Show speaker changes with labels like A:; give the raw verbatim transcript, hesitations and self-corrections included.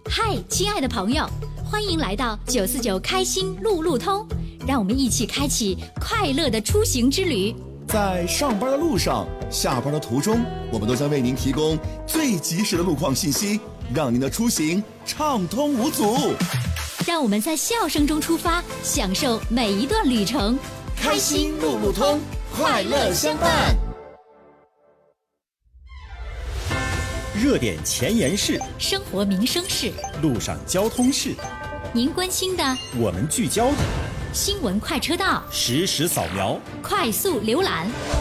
A: 嗨，亲爱的朋友，欢迎来到九四九开心路路通，让我们一起开启快乐的出行之旅。
B: 在上班的路上，下班的途中，我们都将为您提供最及时的路况信息，让您的出行畅通无阻。
A: 让我们在笑声中出发，享受每一段旅程。
B: 开心路路通，快乐相伴。
C: 热点前沿事，
A: 生活民生事，
C: 路上交通事，
A: 您关心的，
C: 我们聚焦的，
A: 新闻快车道，
C: 实时扫描，
A: 快速浏览。